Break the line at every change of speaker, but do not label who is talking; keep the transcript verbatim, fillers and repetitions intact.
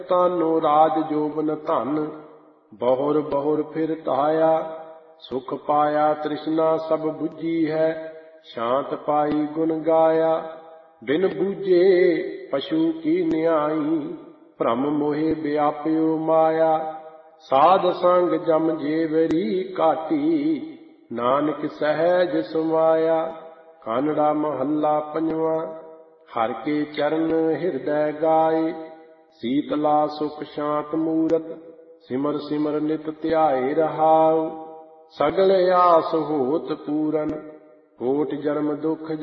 ਤਾਨੋ ਰਾਜ ਜੋਬਨ ਧਨ, ਬਹੁਰ ਬਹੁਰ ਫਿਰ ਧਾਇਆ। ਸੁਖ ਪਾਇਆ ਤ੍ਰਿਸ਼ਨਾ ਸਭ ਬੁੱਝੀ ਹੈ, ਸ਼ਾਂਤ ਪਾਈ ਗੁਣ ਗਾਇਆ। ਬਿਨ ਬੂਝੇ ਪਸ਼ੂ ਕੀ ਨਿਆਈ, ਭ੍ਰਮ ਮੋਹਿ ਵਿਆਪਿਓ ਮਾਇਆ। ਸਾਧ ਸੰਗ ਜਮ ਜੇਵਰੀ ਘਾਟੀ, ਨਾਨਕ ਸਹਿਜ ਸਮਾਇਆ। ਕਾਨੜਾ ਮਹੱਲਾ ਪੰਜਵਾਂ। ਹਰਿ ਕੇ ਚਰਨ ਹਿਰਦੈ ਗਾਏ, ਸੀਤਲਾ ਸੁਖ ਸ਼ਾਂਤ ਮੂਰਤ। ਸਿਮਰ ਸਿਮਰ ਨਿਤ ਧਿਆਏ ਰਹਾਉ, ਸਗਲ ਆਸ ਹੋਤ ਪੂਰਨ। ਕੋਟਿ ਜਨਮ ਦੁਖ